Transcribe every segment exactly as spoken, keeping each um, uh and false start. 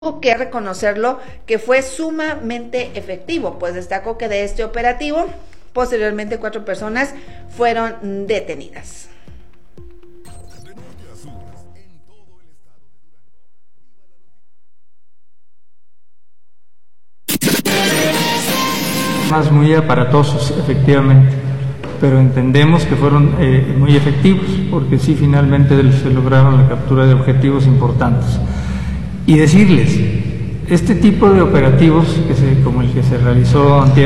que reconocerlo que fue sumamente efectivo, pues destacó que de este operativo posteriormente cuatro personas fueron detenidas. Más muy aparatosos, efectivamente, pero entendemos que fueron eh, muy efectivos, porque sí, finalmente se lograron la captura de objetivos importantes. Y decirles, este tipo de operativos, que se, como el que se realizó antier,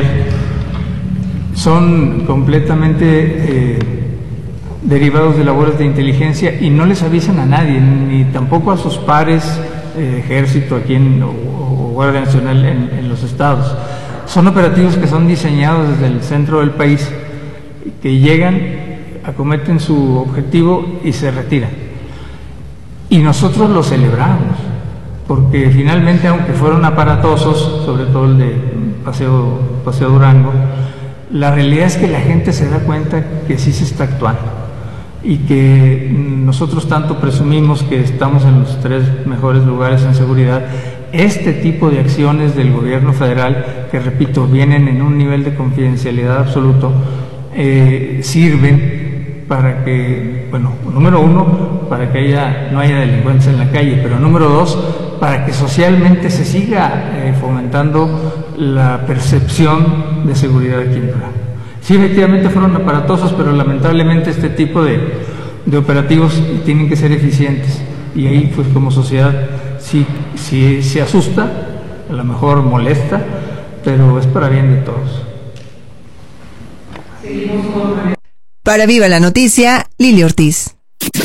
son completamente eh, derivados de labores de inteligencia y no les avisan a nadie, ni tampoco a sus pares, eh, ejército aquí en, o, o Guardia Nacional en, en los estados. Son operativos que son diseñados desde el centro del país, que llegan, acometen su objetivo y se retiran. Y nosotros lo celebramos, porque finalmente, aunque fueron aparatosos, sobre todo el de Paseo, Paseo Durango, la realidad es que la gente se da cuenta que sí se está actuando y que nosotros tanto presumimos que estamos en los tres mejores lugares en seguridad. Este tipo de acciones del gobierno federal, que repito, vienen en un nivel de confidencialidad absoluto, eh, sirven para que, bueno, número uno, para que haya, no haya delincuencia en la calle, pero número dos, para que socialmente se siga eh, fomentando la percepción de seguridad aquí en Durango. Sí, efectivamente fueron aparatosos, pero lamentablemente este tipo de, de operativos tienen que ser eficientes, y ahí pues como sociedad sí, sí se asusta, a lo mejor molesta, pero es para bien de todos. Para Viva la Noticia, Lili Ortiz.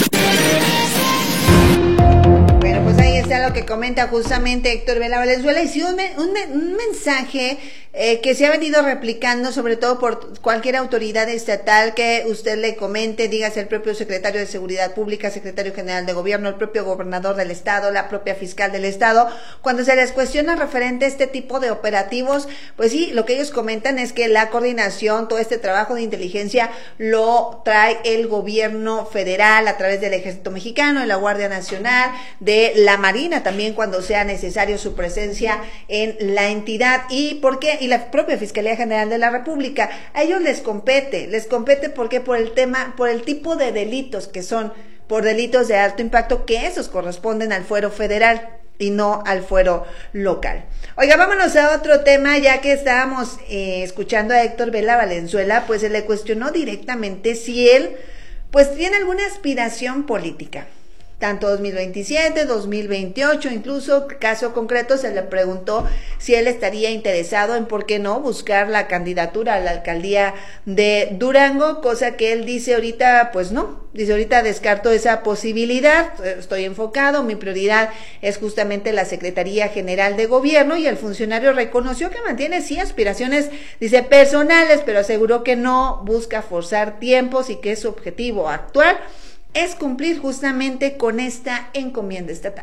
Bueno, pues ahí está lo que comenta justamente Héctor Vela Valenzuela, y sí un, un, un mensaje Eh, que se ha venido replicando, sobre todo por cualquier autoridad estatal que usted le comente, dígase el propio secretario de Seguridad Pública, secretario general de Gobierno, el propio gobernador del estado, la propia fiscal del estado, cuando se les cuestiona referente a este tipo de operativos, pues sí, lo que ellos comentan es que la coordinación, todo este trabajo de inteligencia lo trae el gobierno federal a través del Ejército Mexicano, de la Guardia Nacional, de la Marina también cuando sea necesario su presencia en la entidad. ¿Y por qué? Y la propia Fiscalía General de la República. A ellos les compete, les compete porque por el tema, por el tipo de delitos que son, por delitos de alto impacto, que esos corresponden al fuero federal y no al fuero local. Oiga, vámonos a otro tema, ya que estábamos eh, escuchando a Héctor Vela Valenzuela, pues se le cuestionó directamente si él, pues tiene alguna aspiración política. Tanto dos mil veintisiete, dos mil veintiocho, incluso caso concreto se le preguntó si él estaría interesado en, por qué no, buscar la candidatura a la alcaldía de Durango, cosa que él dice ahorita, pues no, dice ahorita descarto esa posibilidad, estoy enfocado, mi prioridad es justamente la Secretaría General de Gobierno, y el funcionario reconoció que mantiene sí aspiraciones, dice, personales, pero aseguró que no busca forzar tiempos y que su objetivo actual es cumplir justamente con esta encomienda estatal.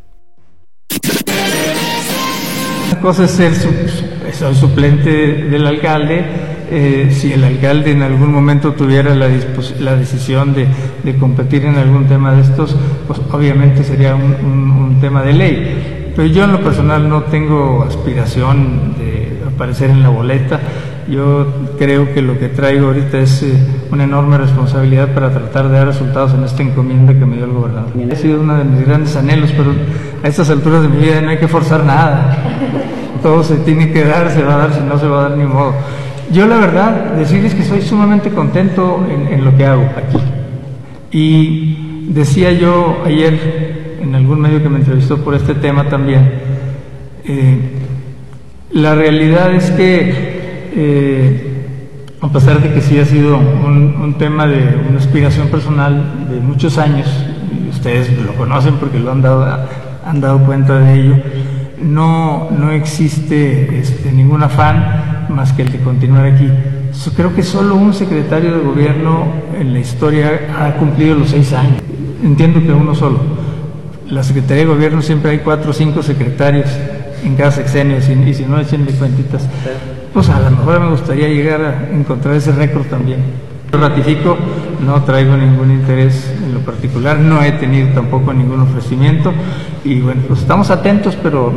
Una cosa es ser su, su, suplente del alcalde, eh, si el alcalde en algún momento tuviera la, la decisión de, de competir en algún tema de estos, pues obviamente sería un, un, un tema de ley. Pero yo en lo personal no tengo aspiración de aparecer en la boleta. Yo creo que lo que traigo ahorita es eh, una enorme responsabilidad para tratar de dar resultados en esta encomienda que me dio el gobernador. Ha sido uno de mis grandes anhelos, pero a estas alturas de mi vida no hay que forzar nada. Todo se tiene que dar, se va a dar, si no se va a dar ni modo. Yo la verdad, decirles que soy sumamente contento en, en lo que hago aquí. Y decía yo ayer en algún medio que me entrevistó por este tema también, eh, la realidad es que Eh, a pesar de que sí ha sido un, un tema de una aspiración personal de muchos años, y ustedes lo conocen porque lo han dado, han dado cuenta de ello, no, no existe este, ningún afán más que el de continuar aquí. So, creo que solo un secretario de gobierno en la historia ha cumplido los seis años. Entiendo que uno solo. La Secretaría de Gobierno siempre hay cuatro o cinco secretarios en cada sexenio, y si no, échenle cuentitas. Pues a lo mejor me gustaría llegar a encontrar ese récord también. Lo ratifico, no traigo ningún interés en lo particular no he tenido tampoco ningún ofrecimiento y bueno, pues estamos atentos, pero